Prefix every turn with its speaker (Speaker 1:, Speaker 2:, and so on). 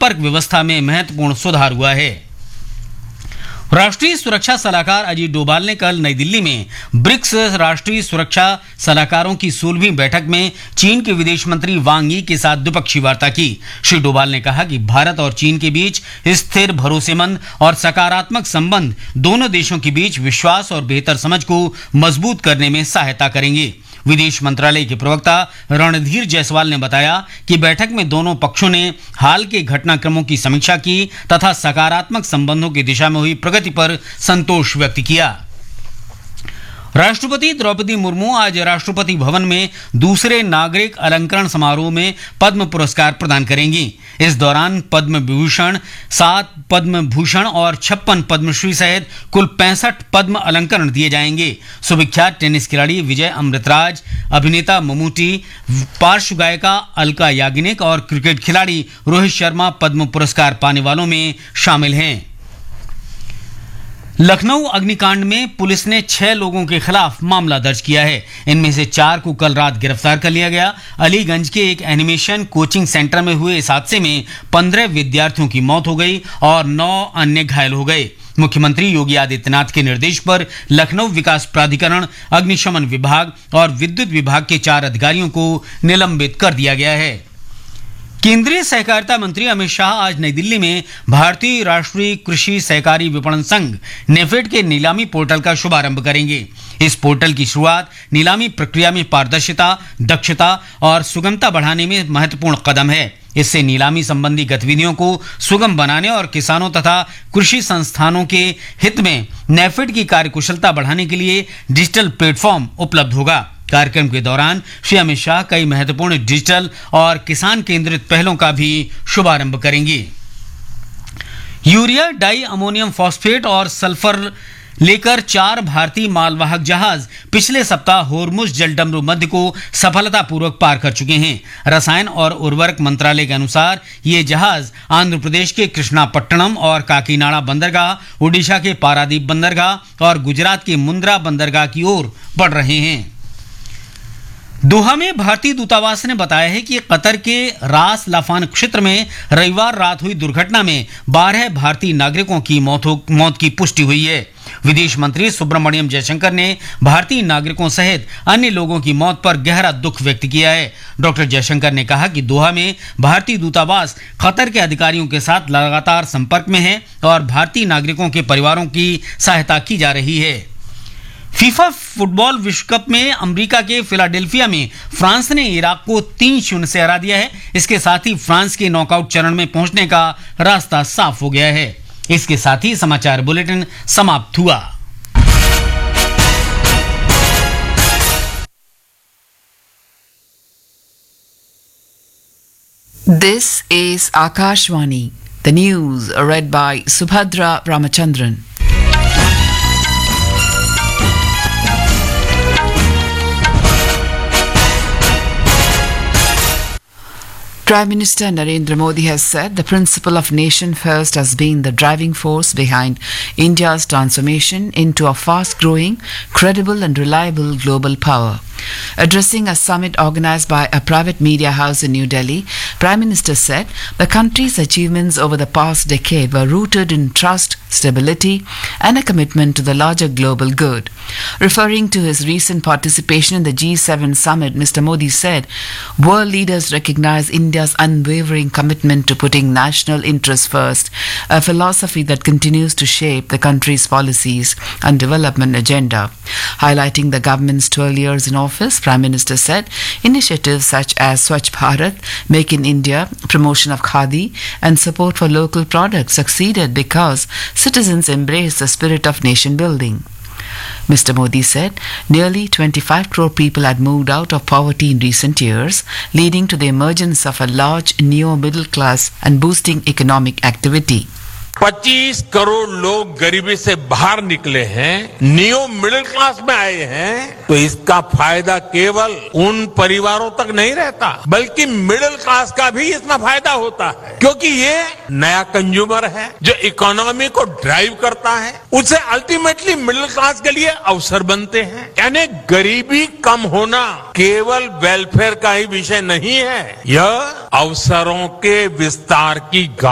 Speaker 1: संपर्क व्यवस्था में महत्वपूर्ण सुधार हुआ है। राष्ट्रीय सुरक्षा सलाहकार अजीत डोभाल ने कल नई दिल्ली में ब्रिक्स राष्ट्रीय सुरक्षा सलाहकारों की 16वीं बैठक में चीन के विदेश मंत्री वांग यी के साथ द्विपक्षीय वार्ता की। श्री डोभाल ने कहा कि भारत और चीन के बीच स्थिर, भरोसेमंद और सकारात्मक संबंध दोनों देशों के बीच विश्वास और बेहतर समझ को मजबूत करने में सहायता करेंगे। विदेश मंत्रालय के प्रवक्ता रणधीर जायसवाल ने बताया कि बैठक में दोनों पक्षों ने हाल के घटनाक्रमों की समीक्षा की तथा सकारात्मक संबंधों की दिशा में हुई प्रगति पर संतोष व्यक्त किया। राष्ट्रपति द्रौपदी मुर्मू आज राष्ट्रपति भवन में दूसरे नागरिक अलंकरण समारोह में पद्म पुरस्कार प्रदान करेंगी। इस दौरान पद्म विभूषण, 7 पद्म भूषण और 56 पद्मश्री सहित कुल 65 पद्म अलंकरण दिए जाएंगे। सुविख्यात टेनिस खिलाड़ी विजय अमृतराज, अभिनेता ममूटी, पार्श्व गायिका अलका याग्निक और क्रिकेट खिलाड़ी रोहित शर्मा पद्म पुरस्कार पाने वालों में शामिल हैं। लखनऊ अग्निकांड में पुलिस ने 6 लोगों के खिलाफ मामला दर्ज किया है। इनमें से 4 को कल रात गिरफ्तार कर लिया गया। अलीगंज के एक एनिमेशन कोचिंग सेंटर में हुए इस हादसे में 15 विद्यार्थियों की मौत हो गई और 9 अन्य घायल हो गए। मुख्यमंत्री योगी आदित्यनाथ के निर्देश पर लखनऊ विकास प्राधिकरण, अग्निशमन विभाग और विद्युत विभाग के 4 अधिकारियों को निलंबित कर दिया गया है। केंद्रीय सहकारिता मंत्री अमित शाह आज नई दिल्ली में भारतीय राष्ट्रीय कृषि सहकारी विपणन संघ नेफेड के नीलामी पोर्टल का शुभारंभ करेंगे। इस पोर्टल की शुरुआत नीलामी प्रक्रिया में पारदर्शिता, दक्षता और सुगमता बढ़ाने में महत्वपूर्ण कदम है। इससे नीलामी संबंधी गतिविधियों को सुगम बनाने और किसानों तथा कृषि संस्थानों के हित में नेफेड की कार्यकुशलता बढ़ाने के लिए डिजिटल प्लेटफॉर्म उपलब्ध होगा। कार्यक्रम के दौरान श्री अमित शाह कई महत्वपूर्ण डिजिटल और किसान केंद्रित पहलों का भी शुभारंभ करेंगे। यूरिया, डाई अमोनियम फॉस्फेट और सल्फर लेकर 4 भारतीय मालवाहक जहाज पिछले सप्ताह होर्मुज जलडमरू मध्य को सफलतापूर्वक पार कर चुके हैं। रसायन और उर्वरक मंत्रालय के अनुसार ये जहाज आंध्र प्रदेश के कृष्णापट्टनम और काकीनाडा बंदरगाह, ओडिशा के पारादीप बंदरगाह और गुजरात के मुंद्रा बंदरगाह की ओर बढ़ रहे हैं। दोहा में भारतीय दूतावास ने बताया है कि कतर के रास लाफान क्षेत्र में रविवार रात हुई दुर्घटना में 12 भारतीय नागरिकों की मौत की पुष्टि हुई है। विदेश मंत्री सुब्रमण्यम जयशंकर ने भारतीय नागरिकों सहित अन्य लोगों की मौत पर गहरा दुख व्यक्त किया है। डॉक्टर जयशंकर ने कहा कि दोहा में भारतीय दूतावास कतर के अधिकारियों के साथ लगातार संपर्क में है और भारतीय नागरिकों के परिवारों की सहायता की जा रही है। फीफा फुटबॉल विश्व कप में अमेरिका के फिलाडेल्फिया में फ्रांस ने इराक को 3-0 से हरा दिया है। इसके साथ ही फ्रांस के नॉकआउट चरण में पहुंचने का रास्ता साफ हो गया है। इसके साथ ही समाचार बुलेटिन समाप्त हुआ।
Speaker 2: This is Akashvani. The news read by Subhadra Ramachandran. Prime Minister Narendra Modi has said the principle of nation first has been the driving force behind India's transformation into a fast-growing, credible and reliable global power. Addressing a summit organized by a private media house in New Delhi, Prime Minister said the country's achievements over the past decade were rooted in trust, stability and a commitment to the larger global good. Referring to his recent participation in the G7 summit, Mr. Modi said, world leaders recognize India's unwavering commitment to putting national interests first, a philosophy that continues to shape the country's policies and development agenda. Highlighting the government's 12 years in office, Prime Minister said initiatives such as Swachh Bharat, Make in India, promotion of Khadi and support for local products succeeded because citizens embraced the spirit of nation building. Mr. Modi said nearly 25 crore people had moved out of poverty in recent years, leading to the emergence of a large neo-middle class and boosting economic activity.
Speaker 3: 25 crore लोग गरीबी से बाहर निकले हैं, neo middle class में आए हैं, तो इसका फायदा केवल उन परिवारों तक नहीं रहता, बल्कि मिडिल क्लास का भी इसमें फायदा होता है, क्योंकि ये नया कंज्यूमर है जो इकोनॉमी को ड्राइव करता है, उससे अल्टीमेटली मिडिल क्लास के लिए अवसर बनते हैं। यानी गरीबी कम होना केवल वेलफेयर का ही विषय नहीं है, यह अवसरों के विस्तार की